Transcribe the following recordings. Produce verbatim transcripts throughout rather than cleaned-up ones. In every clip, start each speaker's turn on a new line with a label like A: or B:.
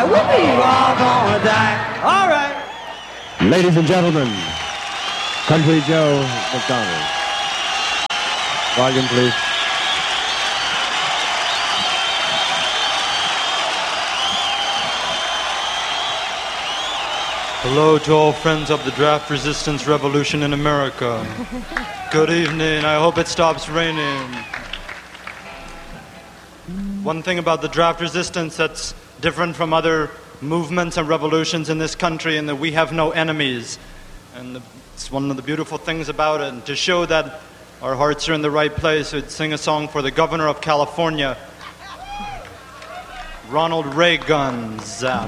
A: die. We're all gonna die. All right.
B: Ladies and gentlemen, Country Joe McDonald. Volume, please.
C: Hello to all friends of the draft resistance revolution in America. Good evening. I hope it stops raining. One thing about the draft resistance that's different from other movements and revolutions in this country, and that we have no enemies. And it's one of the beautiful things about it. And to show that our hearts are in the right place, we'd sing a song for the governor of California, Ronald Reagan. Zap.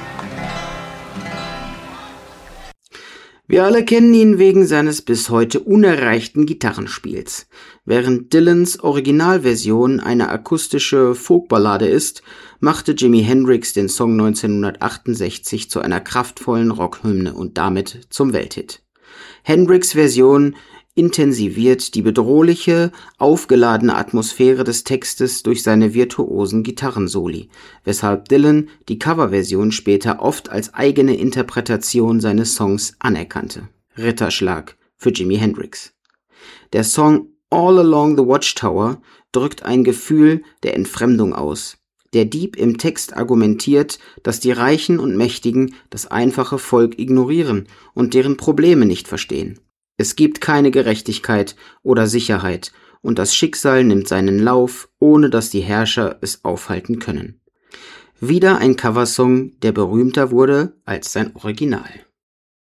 D: Wir alle kennen ihn wegen seines bis heute unerreichten Gitarrenspiels. Während Dylans Originalversion eine akustische Folkballade ist, machte Jimi Hendrix den Song neunzehnhundertachtundsechzig zu einer kraftvollen Rockhymne und damit zum Welthit. Hendrix' Version intensiviert die bedrohliche, aufgeladene Atmosphäre des Textes durch seine virtuosen Gitarrensoli, weshalb Dylan die Coverversion später oft als eigene Interpretation seines Songs anerkannte. Ritterschlag für Jimi Hendrix. Der Song All Along the Watchtower drückt ein Gefühl der Entfremdung aus. Der Dieb im Text argumentiert, dass die Reichen und Mächtigen das einfache Volk ignorieren und deren Probleme nicht verstehen. Es gibt keine Gerechtigkeit oder Sicherheit und das Schicksal nimmt seinen Lauf, ohne dass die Herrscher es aufhalten können. Wieder ein Coversong, der berühmter wurde als sein Original.